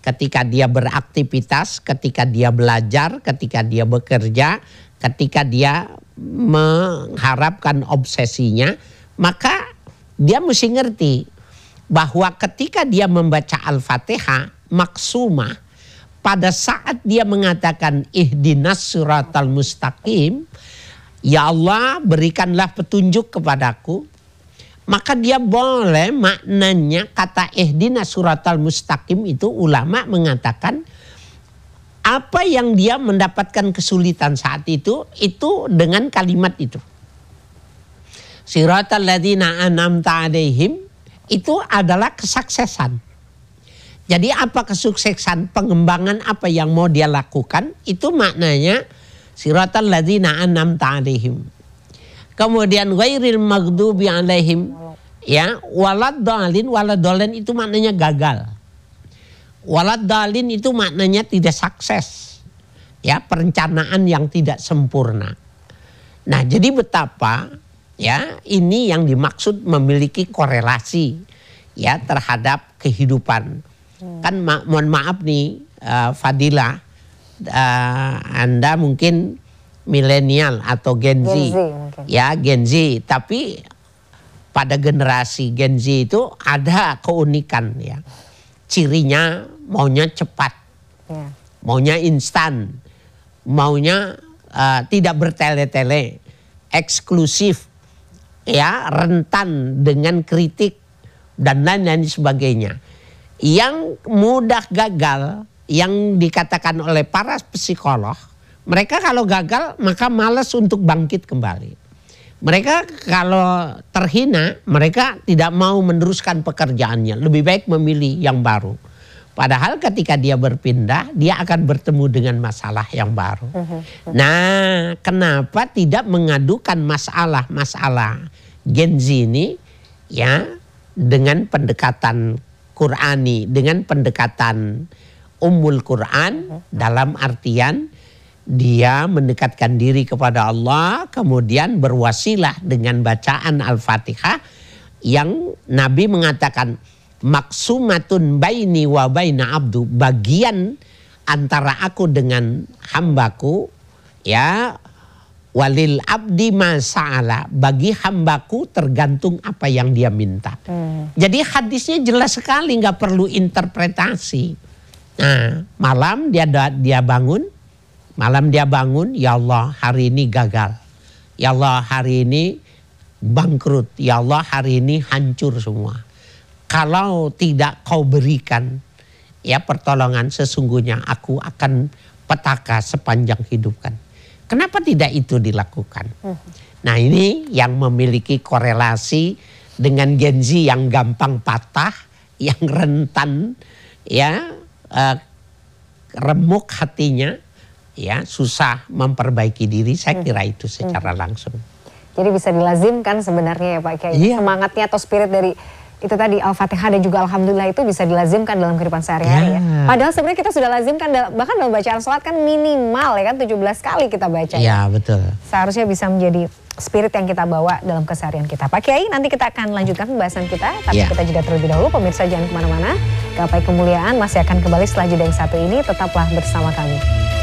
ketika dia beraktivitas, ketika dia belajar, ketika dia bekerja, ketika dia mengharapkan obsesinya, maka dia mesti ngerti bahwa ketika dia membaca Al-Fatihah maksumah, pada saat dia mengatakan ihdinas siratal mustaqim, ya Allah berikanlah petunjuk kepadaku, maka dia boleh maknanya kata ihdinas siratal mustaqim itu ulama mengatakan apa yang dia mendapatkan kesulitan saat itu dengan kalimat itu. Siratal ladzina an'amta 'alaihim itu adalah kesuksesan. Jadi apa kesuksesan, pengembangan apa yang mau dia lakukan itu maknanya siratal ladzina an'amta 'alaihim. Kemudian ghairil maghdubi 'alaihim ya waladdallin itu maknanya gagal. Waladdallin itu maknanya tidak sukses. Ya, perencanaan yang tidak sempurna. Nah, jadi betapa ya ini yang dimaksud memiliki korelasi ya terhadap kehidupan. Kan mohon maaf nih Fadilah, Anda mungkin milenial atau Gen Z ya Gen Z, tapi pada generasi Gen Z itu ada keunikan ya, cirinya maunya cepat, maunya instan, maunya tidak bertele-tele, eksklusif ya, rentan dengan kritik dan lain-lain sebagainya. Yang mudah gagal, yang dikatakan oleh para psikolog, mereka kalau gagal maka malas untuk bangkit kembali. Mereka kalau terhina, mereka tidak mau meneruskan pekerjaannya, lebih baik memilih yang baru. Padahal ketika dia berpindah, dia akan bertemu dengan masalah yang baru. Nah, kenapa tidak mengadukan masalah-masalah Gen Z ini ya dengan pendekatan Qur'ani, dengan pendekatan Ummul Quran, dalam artian dia mendekatkan diri kepada Allah, kemudian berwasilah dengan bacaan Al-Fatihah yang Nabi mengatakan maksumatun baini wa baina abdu, bagian antara aku dengan hambaku ya, walil abdi masa'ala, bagi hambaku tergantung apa yang dia minta. Jadi hadisnya jelas sekali, nggak perlu interpretasi. Nah, malam dia bangun, ya Allah hari ini gagal, ya Allah hari ini bangkrut, ya Allah hari ini hancur semua. Kalau tidak kau berikan ya pertolongan, sesungguhnya aku akan petaka sepanjang hidup kan. Kenapa tidak itu dilakukan? Nah, ini yang memiliki korelasi dengan Gen Z yang gampang patah, yang rentan ya, remuk hatinya ya, susah memperbaiki diri. Saya kira itu secara langsung. Jadi bisa dilazimkan sebenarnya ya Pak Kiai. Semangatnya atau spirit dari itu tadi Al-Fatihah dan juga Alhamdulillah itu bisa dilazimkan dalam kehidupan sehari-hari ya. Padahal sebenarnya kita sudah lazimkan, bahkan dalam bacaan sholat kan minimal ya kan 17 kali kita baca. Iya betul. Seharusnya bisa menjadi spirit yang kita bawa dalam keseharian kita. Pak Kiai, nanti kita akan lanjutkan pembahasan kita, tapi kita jeda terlebih dahulu. Pemirsa jangan kemana-mana, Gapai Kemuliaan masih akan kembali setelah jeda yang satu ini, tetaplah bersama kami.